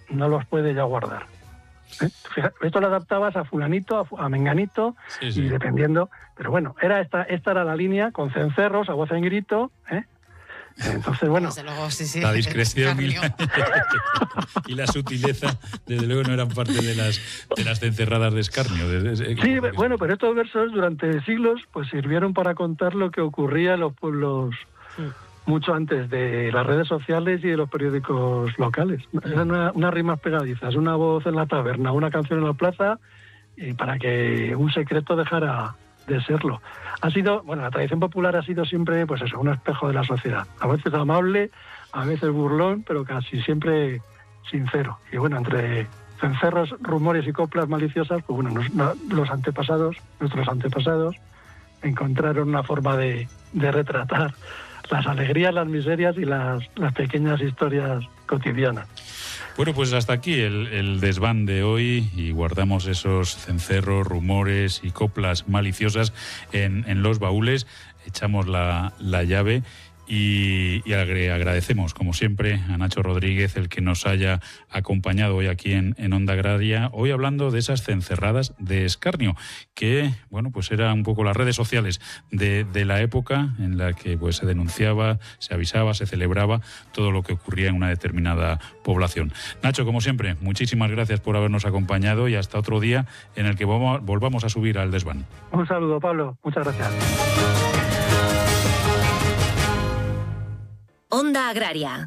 no los puede ya guardar. Fíjate, esto lo adaptabas a fulanito, a menganito, y dependiendo... Pero bueno, esta era la línea, con cencerros, a voz en grito, Entonces, bueno... Luego, sí. La discreción y la sutileza, desde luego, no eran parte de las cencerradas de escarnio. Sí, bueno, pero estos versos durante siglos pues sirvieron para contar lo que ocurría en los pueblos mucho antes de las redes sociales y de los periódicos locales. Eran unas rimas pegadizas, una voz en la taberna, una canción en la plaza, y para que un secreto dejara de serlo. La tradición popular ha sido siempre, pues eso, un espejo de la sociedad. A veces amable, a veces burlón, pero casi siempre sincero. Y bueno, entre cencerros, rumores y coplas maliciosas, pues bueno, nuestros antepasados, encontraron una forma de retratar las alegrías, las miserias y las pequeñas historias cotidianas. Bueno, pues hasta aquí el desván de hoy, y guardamos esos cencerros, rumores y coplas maliciosas en los baúles, echamos la llave y agradecemos, como siempre, a Nacho Rodríguez el que nos haya acompañado hoy aquí en Onda Agraria, hoy hablando de esas cencerradas de escarnio, que, bueno, pues eran un poco las redes sociales de la época en la que pues se denunciaba, se avisaba, se celebraba todo lo que ocurría en una determinada población. Nacho, como siempre, muchísimas gracias por habernos acompañado y hasta otro día en el que volvamos a subir al desván. Un saludo, Pablo. Muchas gracias. Onda Agraria.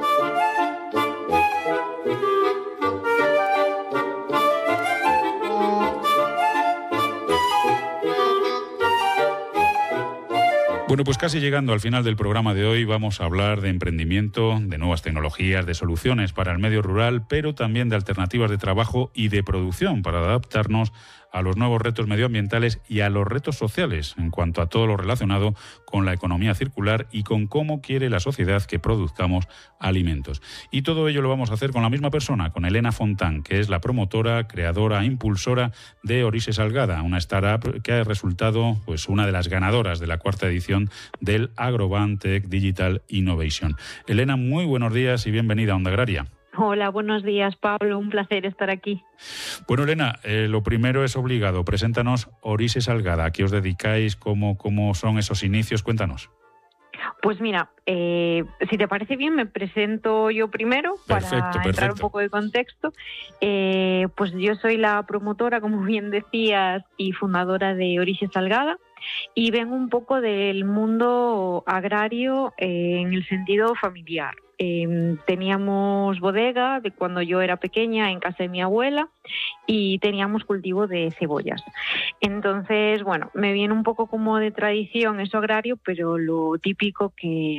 Bueno, pues casi llegando al final del programa de hoy, vamos a hablar de emprendimiento, de nuevas tecnologías, de soluciones para el medio rural, pero también de alternativas de trabajo y de producción para adaptarnos a los nuevos retos medioambientales y a los retos sociales en cuanto a todo lo relacionado con la economía circular y con cómo quiere la sociedad que produzcamos alimentos. Y todo ello lo vamos a hacer con la misma persona, con Elena Fontán, que es la promotora, creadora e impulsora de Orixe Salgada, una startup que ha resultado pues una de las ganadoras de la 4ª edición del Agroban Tech Digital Innovation. Elena, muy buenos días y bienvenida a Onda Agraria. Hola, buenos días, Pablo. Un placer estar aquí. Bueno, Elena, lo primero es obligado. Preséntanos Orixe Salgada. ¿A qué os dedicáis? ¿Cómo son esos inicios? Cuéntanos. Pues mira, si te parece bien, me presento yo primero para entrar un poco de contexto. Pues yo soy la promotora, como bien decías, y fundadora de Orixe Salgada, y vengo un poco del mundo agrario en el sentido familiar. Teníamos bodega de cuando yo era pequeña en casa de mi abuela y teníamos cultivo de cebollas. Entonces, bueno, me viene un poco como de tradición eso agrario, pero lo típico que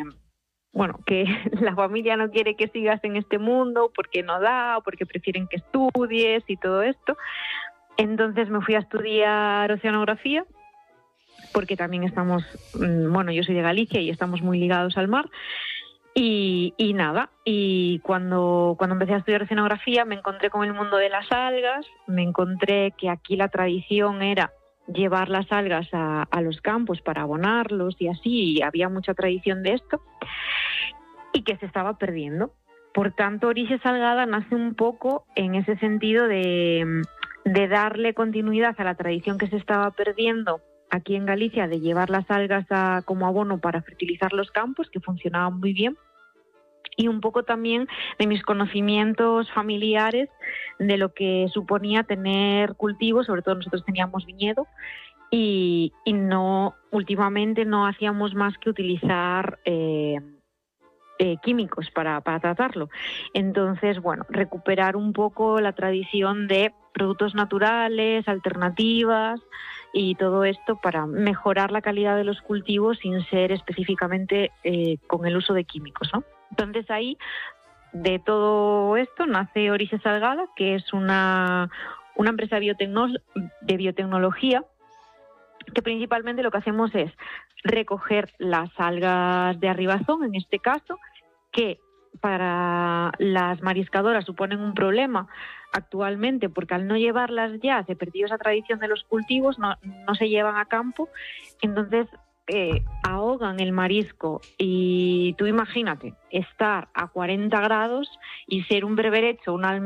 la familia no quiere que sigas en este mundo porque no da, porque prefieren que estudies y todo esto. Entonces me fui a estudiar oceanografía, porque también yo soy de Galicia y estamos muy ligados al mar. Y cuando empecé a estudiar oceanografía me encontré con el mundo de las algas, me encontré que aquí la tradición era llevar las algas a los campos para abonarlos y así, y había mucha tradición de esto, y que se estaba perdiendo. Por tanto, Orixe Salgada nace un poco en ese sentido de darle continuidad a la tradición que se estaba perdiendo aquí en Galicia, de llevar las algas como abono para fertilizar los campos, que funcionaba muy bien, y un poco también de mis conocimientos familiares de lo que suponía tener cultivos. Sobre todo nosotros teníamos viñedo y últimamente no hacíamos más que utilizar químicos para tratarlo. Entonces, bueno, recuperar un poco la tradición de productos naturales, alternativas y todo esto para mejorar la calidad de los cultivos sin ser específicamente con el uso de químicos, ¿no? Entonces ahí, de todo esto, nace Orixe Salgada, que es una empresa de biotecnología, que principalmente lo que hacemos es recoger las algas de arribazón, en este caso, que para las mariscadoras suponen un problema actualmente, porque al no llevarlas ya se perdió esa tradición de los cultivos, no se llevan a campo, entonces ahogan el marisco. Y tú imagínate estar a 40 grados y ser un berberecho, un